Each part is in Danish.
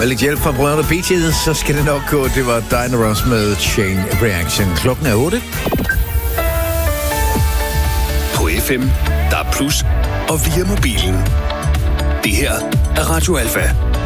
Med lidt hjælp fra brødrene Beatles, så skal det nok gå. Det var Diana Ross med Chain Reaction. Klokken er 8. På FM, der er plus, og via mobilen. Det her er Radio Alfa.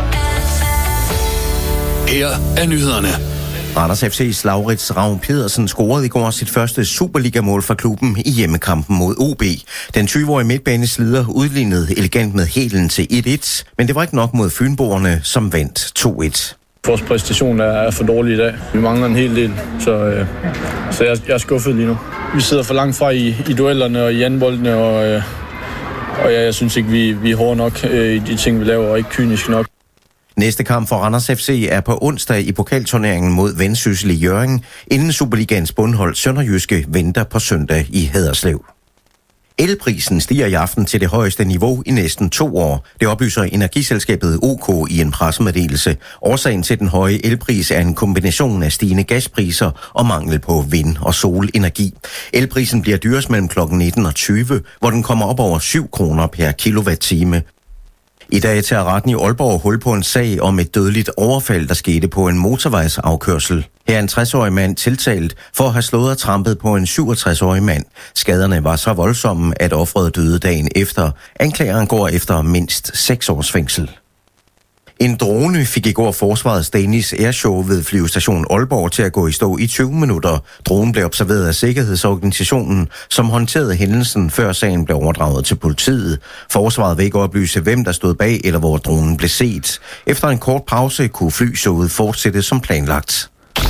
Her er nyhederne. Randers FC's Laurits Ravn Pedersen scorede i går sit første Superliga-mål for klubben i hjemmekampen mod OB. Den 20-årige midtbaneslider udlignede elegant med hælen til 1-1, men det var ikke nok mod fynboerne, som vandt 2-1. Vores præstation er for dårlig i dag. Vi mangler en hel del, så jeg er skuffet lige nu. Vi sidder for langt fra i duellerne og i anboldene, og jeg synes ikke, vi er hårde nok i de ting, vi laver, og ikke kyniske nok. Næste kamp for Randers FC er på onsdag i pokalturneringen mod Vendsyssel i Hjørring, inden Superligans bundhold Sønderjyske venter på søndag i Haderslev. Elprisen stiger i aften til det højeste niveau i næsten 2 år. Det oplyser energiselskabet OK i en pressemeddelelse. Årsagen til den høje elpris er en kombination af stigende gaspriser og mangel på vind- og solenergi. Elprisen bliver dyrest mellem kl. 19 og 20, hvor den kommer op over 7 kroner per kilowatt-time. I dag tager retten i Aalborg hul på en sag om et dødeligt overfald, der skete på en motorvejsafkørsel. Her er en 60-årig mand tiltalt for at have slået og trampet på en 67-årig mand. Skaderne var så voldsomme, at offeret døde dagen efter. Anklageren går efter mindst 6 års fængsel. En drone fik i går forsvarets Danish Airshow ved flyvestation Aalborg til at gå i stå i 20 minutter. Dronen blev observeret af sikkerhedsorganisationen, som håndterede hændelsen, før sagen blev overdraget til politiet. Forsvaret vil ikke oplyse, hvem der stod bag eller hvor dronen blev set. Efter en kort pause kunne flyshowet fortsætte som planlagt.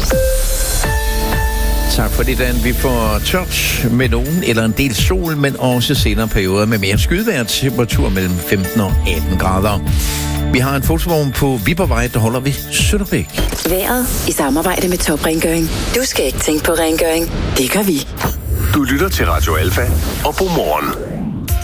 Tak for det, Dan. Vi får tørt med nogen eller en del sol, men også senere perioder med mere skydevejr, temperatur mellem 15 og 18 grader. Vi har en fotovogn på Viborgvej, der holder ved Sønderbæk. Været i samarbejde med Top Rengøring. Du skal ikke tænke på rengøring. Det gør vi. Du lytter til Radio Alfa og Godmorgen.